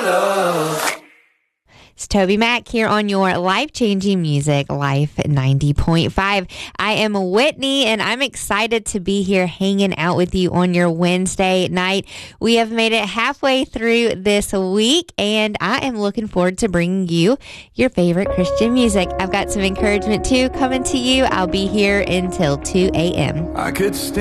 It's Toby Mac here on your life-changing music, Life 90.5. I am Whitney, and I'm excited to be here hanging out with you on your Wednesday night. We have made it halfway through this week, and I am looking forward to bringing you your favorite Christian music. I've got some encouragement, too, coming to you. I'll be here until 2 a.m. I could stay